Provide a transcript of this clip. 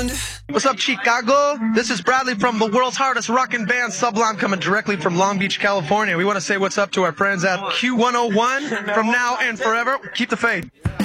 around. What's up, Chicago? This is Bradley from the world's hardest rockin' band, Sublime, coming directly from Long Beach, California. We want to say what's up to our friends at Q101 from now and forever. Keep the faith.